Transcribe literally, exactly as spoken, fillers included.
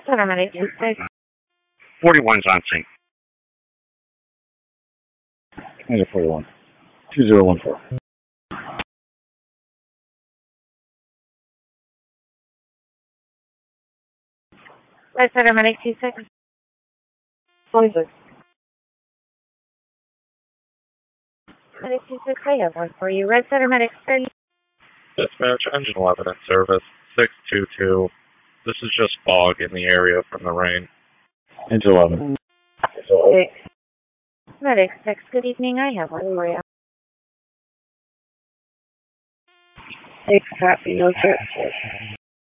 Red Center Medic two six. forty-one's on scene. Negative forty-one. two zero one four. Red Center Medic two six. twenty-six. Medic two six, I have one for you. Red Center Medic thirty. Dispatch, engine eleven in service, six two two. This is just fog in the area from the rain. Engine eleven. Six. Medic six, good evening, I have one for you. Six, copy, no search.